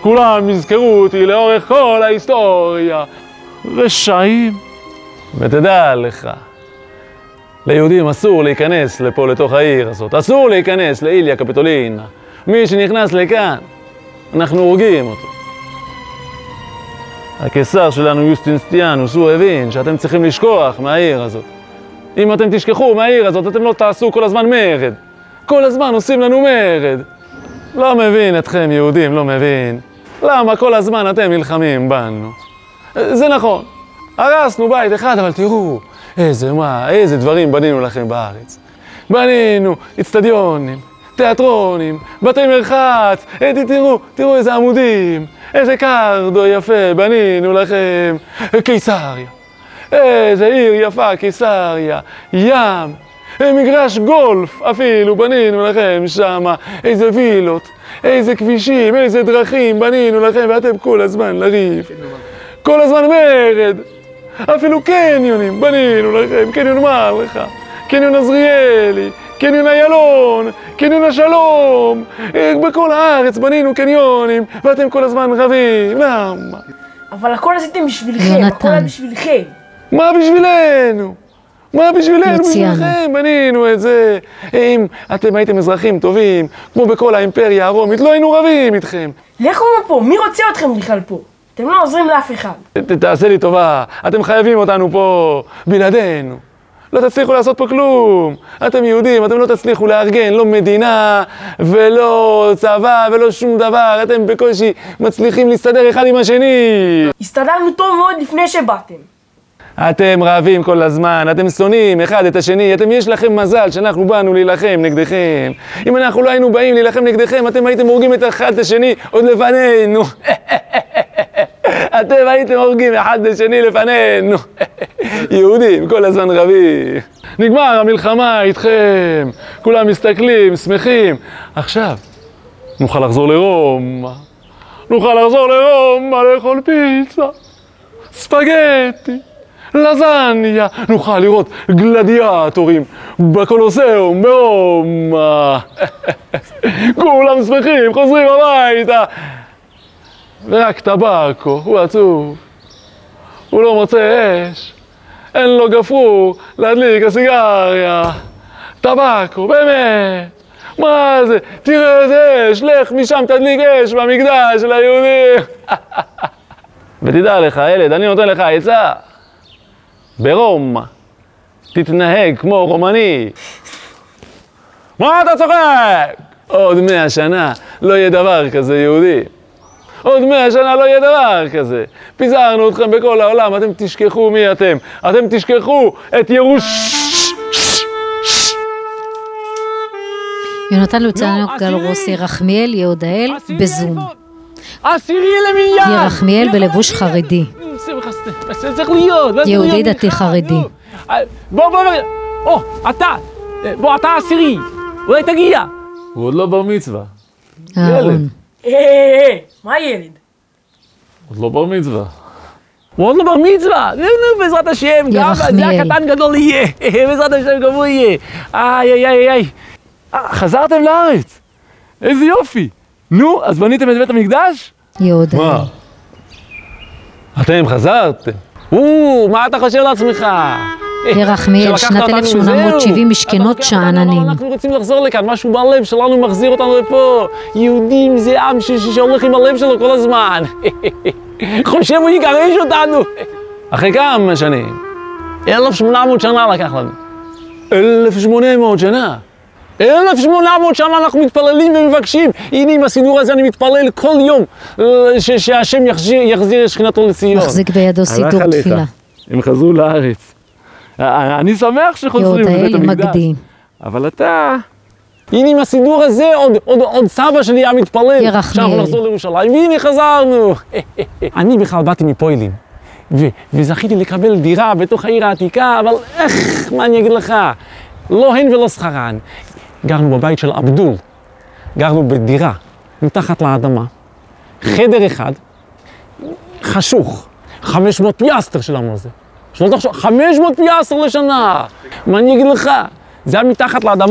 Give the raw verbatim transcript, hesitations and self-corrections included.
כולם יזכרו אותי לאורך כל ההיסטוריה. רשעים. ותדע לך, ליהודים אסור להיכנס לפה לתוך העיר הזאת, אסור להיכנס לאיליה קפיטולינה. מי שנכנס לכאן, אנחנו הורגים אותו. הקיסר שלנו יוסטיניאנוס, הוא הבין שאתם צריכים לשכוח מהעיר הזאת. אם אתם תשכחו מהעיר הזאת, אתם לא תעשו כל הזמן מרד. כל הזמן עושים לנו מרד. לא מבין אתכם יהודים, לא מבין. למה כל הזמן אתם נלחמים בנו? זה נכון. הרסנו בית אחד, אבל תראו, איזה מה, איזה דברים בנינו לכם בארץ. בנינו אצטדיונים, תיאטרונים, בתי מרחץ, תראו, תראו איזה עמודים, איזה קרדו יפה בנינו לכם. קיסריה, איזה עיר יפה קיסריה, ים, מגרש גולף אפילו בנינו לכם שמה, איזה וילות, איזה כבישים, איזה דרכים בנינו לכם, ואתם כל הזמן לריב, כל הזמן מרד. אפילו קניונים בנינו לכם, קניון מלכה, קניון עזריאלי, קניון איילון, קניון השלום, בכל הארץ בנינו קניונים, ואתם כל הזמן רבים. למה? אבל הכל עשיתם בשבילכם, הכל היה בשבילכם. מה בשבילנו? מה בשבילנו? בשבילכם בנינו את זה. אם אתם הייתם אזרחים טובים, כמו בכל האימפריה הרומית, לא היינו רבים איתכם. לכו מפה, מי רוצה אתכם בכלל פה? אתם לא עוזרים לאף אחד. תעשה לי טובה, אתם חייבים אותנו פה בלעדינו. לא תצליחו לעשות פה כלום. אתם יהודים, אתם לא תצליחו לארגן, לא מדינה ולא צבא ולא שום דבר. אתם בקושי מצליחים להסתדר אחד עם השני. הסתדרנו טוב מאוד לפני שבאתם. אתם רבים כל הזמן, אתם שונאים אחד את השני, אתם יש לכם מזל שאנחנו באנו להילחם נגדכם. אם אנחנו לא היינו באים להילחם נגדכם, אתם הייתם הורגים את אחד את השני עוד לפנינו. אתם הייתם הורגים אחד את השני לפנינו. יהודים כל הזמן רבים. נגמר המלחמה איתכם, כולם מסתכלים, שמחים. עכשיו, נוכל לחזור לרומא. נוכל לחזור לרומא לאכול פיצה, ספגטי, לזניה, נוכל לראות גלדיאטורים בקולוסיאום ברומא. כולם שמחים, חוזרים הביתה. ורק טבקו, הוא עצוב. הוא לא מוצא אש, אין לו גפרור להדליק הסיגריה. טבקו, באמת. מה זה? תראה איזה אש, לך משם תדליק אש במקדש של היהודים. ותדע לך, ילד, אני נותן לך עצה. ברומא, תתנהג כמו רומני. מה אתה צוחק? עוד מאה שנה לא יהיה דבר כזה יהודי. עוד מאה שנה לא יהיה דבר כזה. פיזרנו אתכם בכל העולם, אתם תשכחו מי אתם. אתם תשכחו את ירוש... יונתן לוצאנו גלרוס ירחמיאל יהודאל בזום. עשירי למיליארד! ירחמיאל בלבוש חרדי. זה צריך להיות. יהודי דתי חרדי. בוא, בוא, בוא. או, אתה. בוא, אתה עשירי. אולי תגיע. הוא עוד לא בר מצווה. אהרון. היי, היי, היי, מה ילד? עוד לא בר מצווה. הוא עוד לא בר מצווה. בעזרת השם, גם זה הקטן גדול יהיה. בעזרת השם גם הוא יהיה. איי, איי, איי, איי. חזרתם לארץ. איזה יופי. נו, אז בניתם את בית המקדש? יהודה. מה? אתם חזרתם? או, מה אתה חושב לעצמך? ירחמיאל, שנת אלף שמונה מאות שבעים, משכנות שאננים. אנחנו רוצים לחזור לכאן, משהו בלב שלנו מחזיר אותנו לפה. יהודים זה עם שהולך עם הלב שלו כל הזמן. חושב הוא יגרש אותנו. אחרי כמה שנים? אלף שמונה מאות שנה לקח לנו. אלף שמונה מאות שנה. אלף שמונה מאות שנה אנחנו מתפללים ומבקשים. הנה עם הסידור הזה אני מתפלל כל יום שהשם יחזיר את שכינתו לציון. מחזיק בידו סידור תפילה. הם חזרו לארץ. אני שמח שחוזרים לבית המקדש. אבל אתה... הנה עם הסידור הזה עוד סבא שלי היה מתפלל שאנחנו נחזור לירושלים, והנה חזרנו. אני בכלל באתי מפוילין וזכיתי לקבל דירה בתוך העיר העתיקה, אבל איך, מה אני אגיד לך? לא הן ולא שכרן. גרנו בבית של אבדול, גרנו בדירה, מתחת לאדמה, חדר אחד, חשוך, חמש מאות פיאסטר שלנו זה. שלא תחשוב, חמש מאות פיאסטר לשנה. מה אני אגיד לך? זה היה מתחת לאדמה.